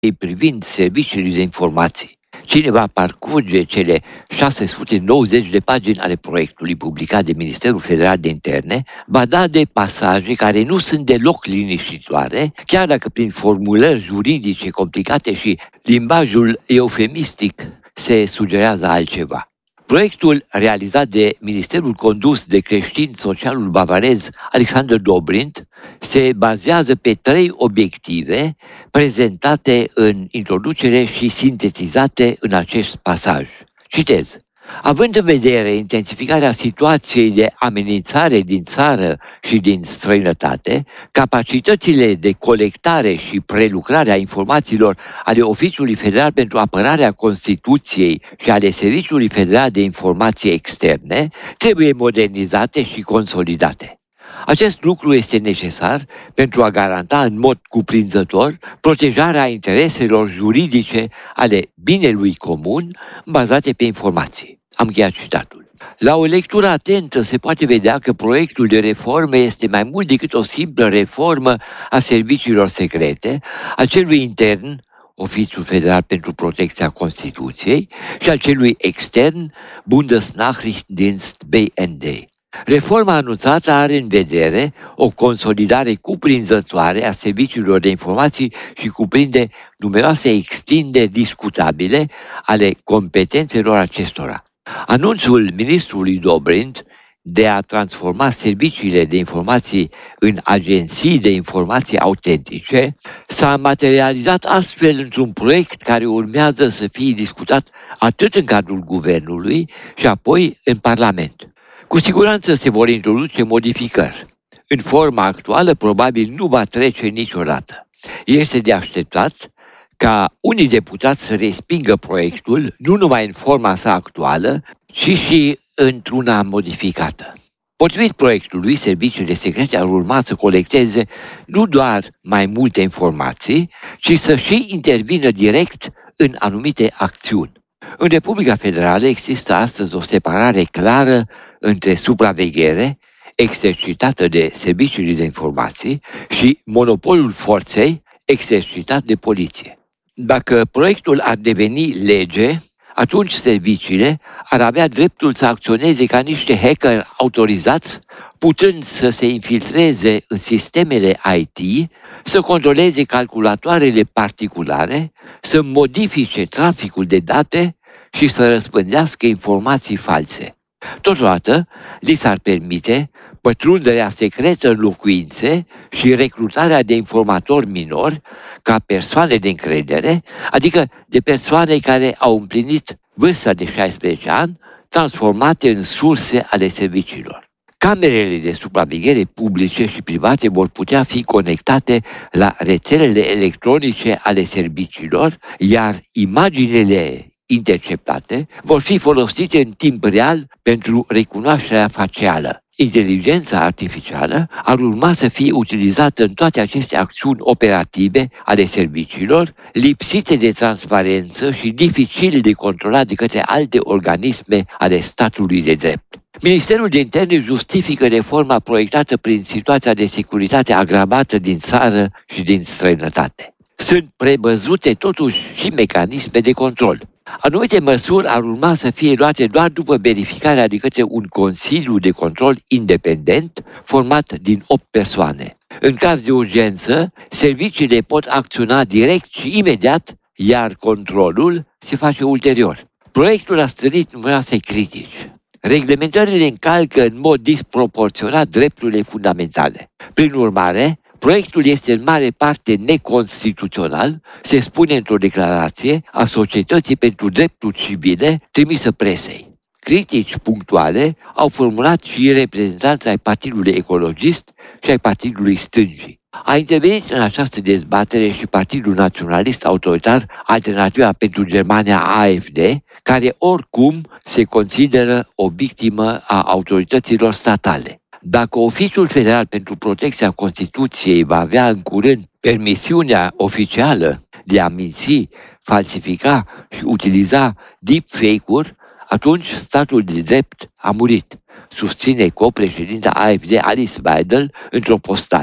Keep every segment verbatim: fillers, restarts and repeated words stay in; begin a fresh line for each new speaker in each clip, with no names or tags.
privind serviciile de informații. Cine va parcurge cele șase sute nouăzeci de pagini ale proiectului publicat de Ministerul Federal de Interne va da de pasaje care nu sunt deloc liniștitoare, chiar dacă prin formulări juridice complicate și limbajul eufemistic se sugerează altceva. Proiectul realizat de Ministerul condus de creștin-socialul bavarez Alexander Dobrindt se bazează pe trei obiective prezentate în introducere și sintetizate în acest pasaj. Citez. Având în vedere intensificarea situației de amenințare din țară și din străinătate, capacitățile de colectare și prelucrare a informațiilor ale Oficiului Federal pentru Apărarea Constituției și ale Serviciului Federal de Informații Externe trebuie modernizate și consolidate. Acest lucru este necesar pentru a garanta în mod cuprinzător protejarea intereselor juridice ale binelui comun bazate pe informații. Am încheiat citatul. La o lectură atentă se poate vedea că proiectul de reformă este mai mult decât o simplă reformă a serviciilor secrete, a celui intern, Oficiul Federal pentru Protecția Constituției, și al celui extern, Bundesnachrichtendienst B N D. Reforma anunțată are în vedere o consolidare cuprinzătoare a serviciilor de informații și cuprinde numeroase extinderi discutabile ale competențelor acestora. Anunțul ministrului Dobrindt de a transforma serviciile de informații în agenții de informații autentice s-a materializat astfel într-un proiect care urmează să fie discutat atât în cadrul guvernului și apoi în Parlament. Cu siguranță se vor introduce modificări. În forma actuală probabil nu va trece niciodată. Este de așteptat ca unii deputați să respingă proiectul, nu numai în forma sa actuală, ci și într-una modificată. Potrivit proiectului, serviciile secrete ar urma să colecteze nu doar mai multe informații, ci să și intervină direct în anumite acțiuni. În Republica Federală există astăzi o separare clară între supraveghere, exercitată de serviciile de informații, și monopolul forței, exercitat de poliție. Dacă proiectul ar deveni lege, atunci serviciile ar avea dreptul să acționeze ca niște hackeri autorizați, putând să se infiltreze în sistemele I T, să controleze calculatoarele particulare, să modifice traficul de date și să răspândească informații false. Totodată, li s-ar permite pătrunderea secretă în locuințe și recrutarea de informatori minori ca persoane de încredere, adică de persoane care au împlinit vârsta de șaisprezece ani, transformate în surse ale serviciilor. Camerele de supraveghere publice și private vor putea fi conectate la rețelele electronice ale serviciilor, iar imaginile interceptate vor fi folosite în timp real pentru recunoașterea facială. Inteligența artificială ar urma să fie utilizată în toate aceste acțiuni operative ale serviciilor, lipsite de transparență și dificil de controlat de către alte organisme ale statului de drept. Ministerul de Interne justifică reforma proiectată prin situația de securitate agravată din țară și din străinătate. Sunt prevăzute totuși și mecanisme de control. Anumite măsuri ar urma să fie luate doar după verificarea de către un Consiliu de Control independent format din opt persoane. În caz de urgență, serviciile pot acționa direct și imediat, iar controlul se face ulterior. Proiectul a stârnit numeroase critici. Reglementările încalcă în mod disproporționat drepturile fundamentale. Prin urmare, proiectul este în mare parte neconstituțional, se spune într-o declarație a Societății pentru Drepturi Civile trimisă presei. Critici punctuale au formulat și reprezentanți ai Partidului Ecologist și ai Partidului Stângii. A intervenit în această dezbatere și Partidul Naționalist Autoritar Alternativa pentru Germania A F D, care oricum se consideră o victimă a autorităților statale. Dacă Oficiul Federal pentru Protecția Constituției va avea în curând permisiunea oficială de a minți, falsifica și utiliza deepfake-uri, atunci statul de drept a murit, susține co-președinta A F D Alice Weidel într-o postare.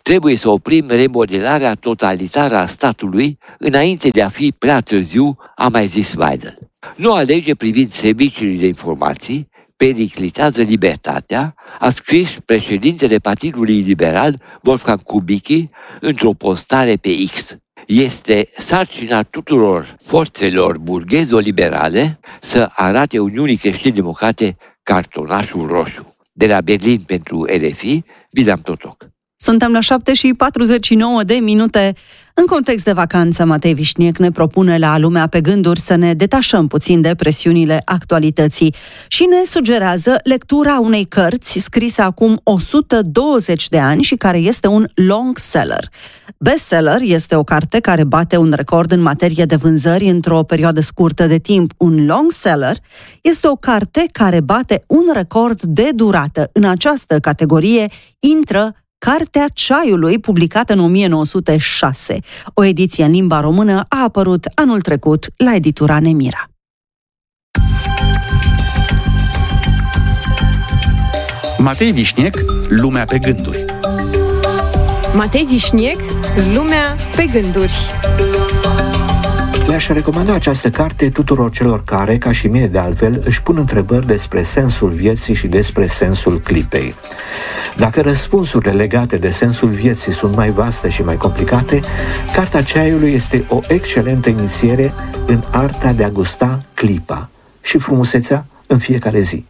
Trebuie să oprim remodelarea totalitară a statului înainte de a fi prea târziu, a mai zis Weidel. Noua lege privind serviciile de informații periclitează libertatea, a scris președintele Partidului Liberal, Wolfgang Kubicki, într-o postare pe X. Este sarcina tuturor forțelor burghezo-liberale să arate Uniunii Creștine-Democrate cartonașul roșu. De la Berlin pentru R F I, William Totoc.
Suntem la șapte și patruzeci și nouă de minute. În context de vacanță, Matei Vișniec ne propune la Lumea pe Gânduri să ne detașăm puțin de presiunile actualității și ne sugerează lectura unei cărți scrise acum o sută douăzeci de ani și care este un long seller. Bestseller este o carte care bate un record în materie de vânzări într-o perioadă scurtă de timp. Un long seller este o carte care bate un record de durată. În această categorie intră Cartea Ceaiului, publicată în o mie nouă sute șase. O ediție în limba română a apărut anul trecut la editura Nemira.
Matei Vișniec, Lumea pe Gânduri.
Matei Vișniec, Lumea pe Gânduri.
Le-aș recomanda această carte tuturor celor care, ca și mine de altfel, își pun întrebări despre sensul vieții și despre sensul clipei. Dacă răspunsurile legate de sensul vieții sunt mai vaste și mai complicate, Cartea Ceaiului este o excelentă inițiere în arta de a gusta clipa și frumusețea în fiecare zi.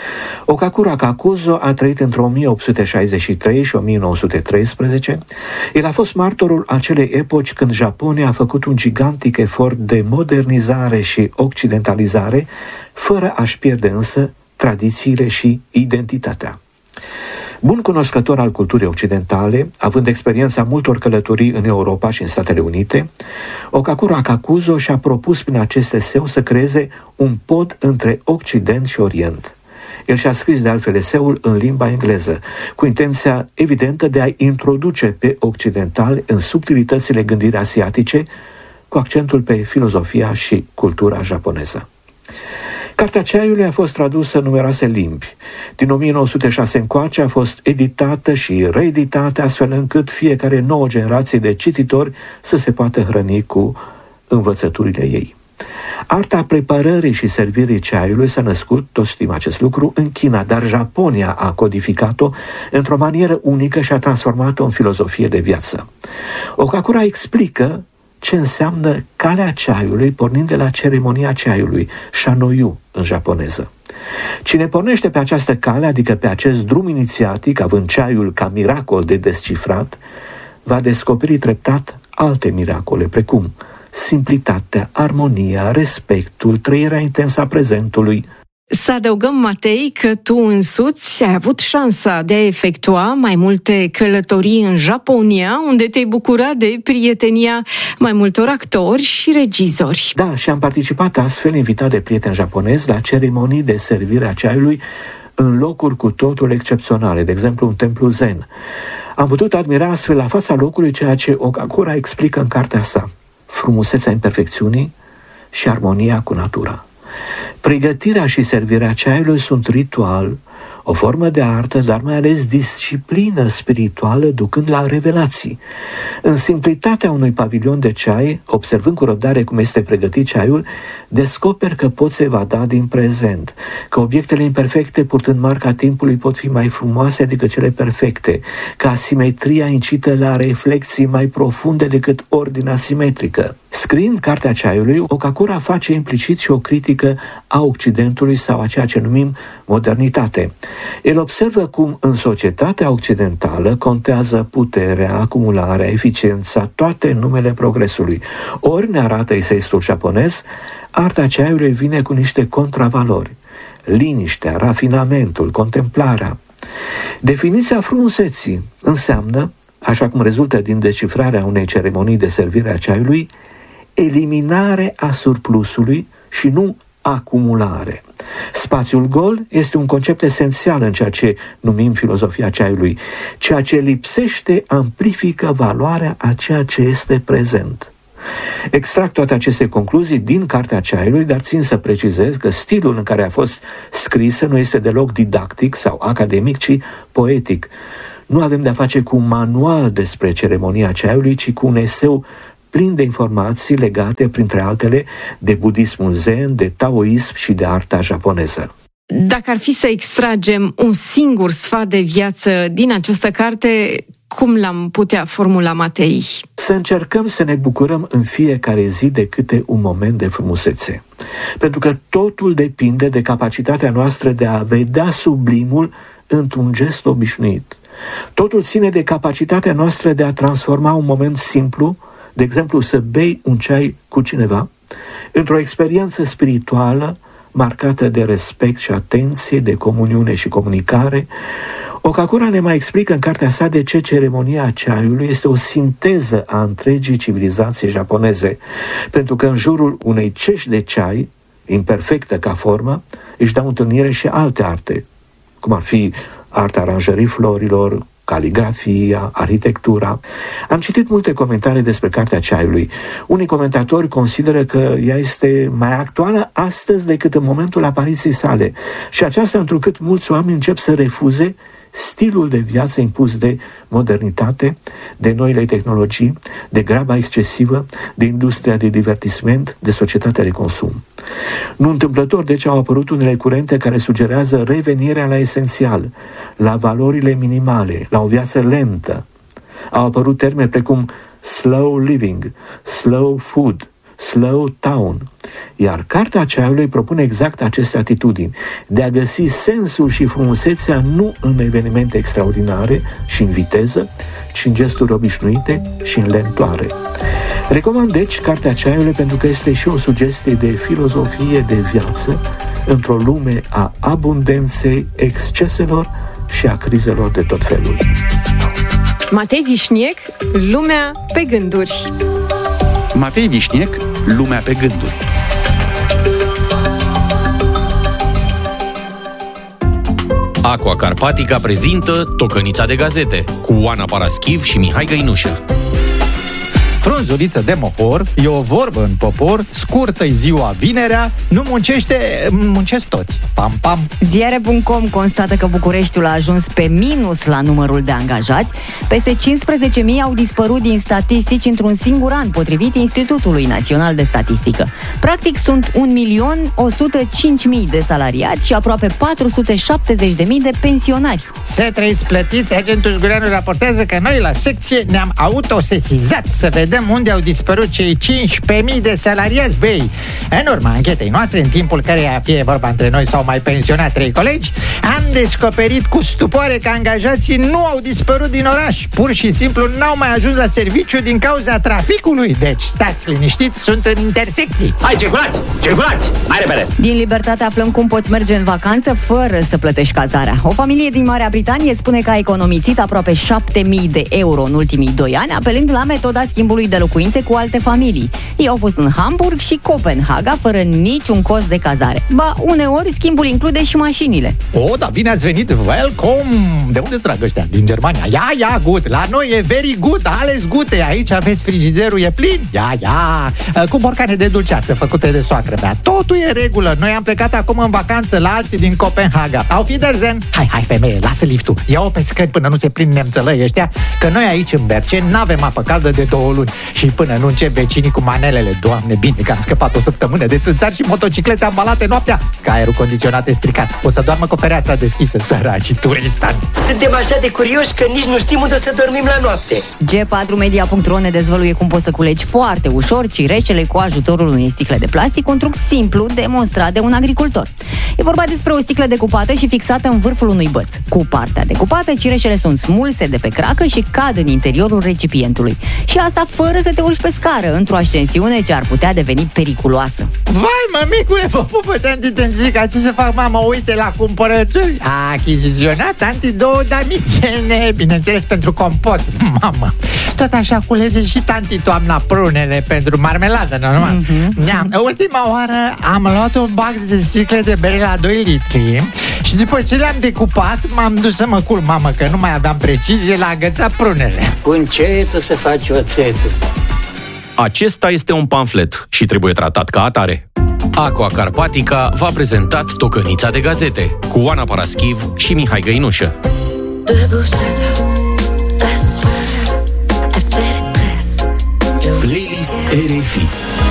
Okakura Kakuzo a trăit între o mie opt sute șaizeci și trei și o mie nouă sute treisprezece. El a fost martorul acelei epoci când Japonia a făcut un gigantic efort de modernizare și occidentalizare, fără a-și pierde însă tradițiile și identitatea. Bun cunoscător al culturii occidentale, având experiența multor călătorii în Europa și în Statele Unite, Okakura Kakuzo și-a propus prin acest eseu să creeze un pod între Occident și Orient. El și-a scris de altfel eseul în limba engleză, cu intenția evidentă de a introduce pe occidentali în subtilitățile gândirii asiatice, cu accentul pe filozofia și cultura japoneză. Cartea Ceaiului a fost tradusă în numeroase limbi. Din o mie nouă sute șase încoace a fost editată și reeditată astfel încât fiecare nouă generație de cititori să se poată hrăni cu învățăturile ei. Arta preparării și servirii ceaiului s-a născut, toți știm acest lucru, în China, dar Japonia a codificat-o într-o manieră unică și a transformat-o în filozofie de viață. Okakura explică ce înseamnă calea ceaiului pornind de la ceremonia ceaiului, shanoyu în japoneză. Cine pornește pe această cale, adică pe acest drum inițiatic, având ceaiul ca miracol de descifrat, va descoperi treptat alte miracole, precum simplitatea, armonia, respectul, trăirea intensă a prezentului.
Să adăugăm, Matei, că tu însuți ai avut șansa de a efectua mai multe călătorii în Japonia, unde te-ai bucurat de prietenia mai multor actori și regizori.
Da, și am participat astfel, invitat de prieteni japonezi, la ceremonii de servire a ceaiului în locuri cu totul excepționale, de exemplu un templu zen. Am putut admira astfel la fața locului ceea ce Okakura explică în cartea sa: frumusețea imperfecțiunii și armonia cu natura. Pregătirea și servirea ceaiului sunt ritual, o formă de artă, dar mai ales disciplină spirituală ducând la revelații. În simplitatea unui pavilion de ceai, observând cu răbdare cum este pregătit ceaiul, descoperi că poți evada din prezent, că obiectele imperfecte, purtând marca timpului, pot fi mai frumoase decât cele perfecte, că asimetria incită la reflexii mai profunde decât ordinea simetrică. Scriind Cartea Ceaiului, Okakura face implicit și o critică a Occidentului sau a ceea ce numim modernitate. El observă cum în societatea occidentală contează puterea, acumularea, eficiența, toate în numele progresului. Ori, ne arată eseistul japonez, arta ceaiului vine cu niște contravalori: liniștea, rafinamentul, contemplarea. Definiția frumuseții înseamnă, așa cum rezultă din descifrarea unei ceremonii de servire a ceaiului, eliminare a surplusului și nu acumulare. Spațiul gol este un concept esențial în ceea ce numim filozofia ceaiului. Ceea ce lipsește amplifică valoarea a ceea ce este prezent. Extrag toate aceste concluzii din Cartea Ceaiului, dar țin să precizez că stilul în care a fost scrisă nu este deloc didactic sau academic, ci poetic. Nu avem de-a face cu un manual despre ceremonia ceaiului, ci cu un eseu plin de informații legate, printre altele, de budismul zen, de taoism și de arta japoneză.
Dacă ar fi să extragem un singur sfat de viață din această carte, cum l-am putea formula, Matei?
Să încercăm să ne bucurăm în fiecare zi de câte un moment de frumusețe. Pentru că totul depinde de capacitatea noastră de a vedea sublimul într-un gest obișnuit. Totul ține de capacitatea noastră de a transforma un moment simplu, de exemplu să bei un ceai cu cineva, într-o experiență spirituală marcată de respect și atenție, de comuniune și comunicare. Okakura ne mai explică în cartea sa de ce ceremonia ceaiului este o sinteză a întregii civilizații japoneze, pentru că în jurul unei cești de ceai, imperfectă ca formă, își dau întâlnire și alte arte, cum ar fi arta aranjării florilor, caligrafia, arhitectura. Am citit multe comentarii despre cartea ceaiului. Unii comentatori consideră că ea este mai actuală astăzi decât în momentul apariției sale și aceasta întrucât mulți oameni încep să refuze stilul de viață impus de modernitate, de noile tehnologii, de graba excesivă, de industria de divertisment, de societatea de consum. Nu întâmplător, deci, au apărut unele curente care sugerează revenirea la esențial, la valorile minimale, la o viață lentă. Au apărut termeni precum slow living, slow food, slow town. Iar cartea ceaiului propune exact aceste atitudini, de a găsi sensul și frumusețea nu în evenimente extraordinare și în viteză, ci în gesturi obișnuite și în lentoare. Recomand deci cartea ceaiului pentru că este și o sugestie de filozofie de viață într-o lume a abundenței, exceselor și a crizelor de tot felul.
Matei Vișniec, Lumea pe gânduri.
Matei Vișniec, Lumea pe gânduri.
Aqua Carpatica prezintă Tocănița de gazete cu Oana Paraschiv și Mihai Găinușă.
Frunzuliță de mohor, e o vorbă în popor, scurtă-i ziua vinerea, nu muncește, muncesc toți. Pam, pam.
Ziare punct com constată că Bucureștiul a ajuns pe minus la numărul de angajați. Peste cincisprezece mii au dispărut din statistici într-un singur an, potrivit Institutului Național de Statistică. Practic sunt un milion o sută cinci mii de salariați și aproape patru sute șaptezeci de mii de pensionari.
Să trăiți plătiți, agentul Jgureanu raportează că noi la secție ne-am autosesizat să vedem unde au dispărut cei cincisprezece mii de salariați, băi. În urma anchetei noastre, în timpul căreia, fie vorba între noi sau mai pensionat trei colegi, am descoperit cu stupoare că angajații nu au dispărut din oraș. Pur și simplu n-au mai ajuns la serviciu din cauza traficului. Deci, stați liniștiți, sunt în intersecții.
Hai, circulați! Circulați! Mai repede!
Din Libertate aflăm cum poți merge în vacanță fără să plătești cazarea. O familie din Marea Britanie spune că a economisit aproape șapte mii de euro în ultimii doi ani, apelând la metoda schimbului de locuințe cu alte familii. Ei au fost în Hamburg și Copenhaga fără niciun cost de cazare. Ba, uneori schimbul include și mașinile.
O, da, bine ați venit, welcome! De unde-s drag ăștia? Din Germania. Ia, ia, good! La noi e very good, ales gute! Aici aveți frigiderul, e plin? Ia, ia! Cu borcane de dulceață făcute de soacră mea. Totul e în regulă. Noi am plecat acum în vacanță la alții din Copenhaga. Auf Wiedersehen! Hai, hai, femeie, lasă liftul. Ia-o pe scări până nu se prind nemțălăi ăștia, că noi aici în Berceni n-avem apă caldă de două luni. Și până nu încep vecinii cu manelele, Doamne, bine că am scăpat o săptămână de țânțari și motociclete ambalate noaptea, că aerul condiționat e stricat. O să doarmă cu fereastra deschisă, săraci turistani.
Suntem așa de curioși că nici nu știm unde o să dormim la noapte.
G patru media punct ro ne dezvăluie cum poți să culegi foarte ușor cireșele cu ajutorul unei sticle de plastic, un truc simplu demonstrat de un agricultor. E vorba despre o sticlă decupată și fixată în vârful unui băț. Cu partea decupată, cireșele sunt smulse de pe cracă și cad în interiorul recipientului. Și asta fără să te urci pe scară, într-o ascensiune ce ar putea deveni periculoasă.
Vai, mămicule, vă pupă, tanti Tânzica, ce să fac, mama, uite la cumpărături. A achiziționat tanti două damicene, bineînțeles pentru compot. Mamă, tot așa culege și tanti toamna prunele pentru marmeladă, normal. Mm-hmm. Ultima oară am luat un box de sticle de bere la doi litri și după ce le-am decupat, m-am dus să mă culc, mamă, că nu mai aveam precizie la agăța prunele.
Cu încetul să faci oțetul.
Acesta este un pamflet și trebuie tratat ca atare. Aqua Carpatica v-a prezentat Tocănița de gazete cu Oana Paraschiv și Mihai Găinușă.
Debout
R F I.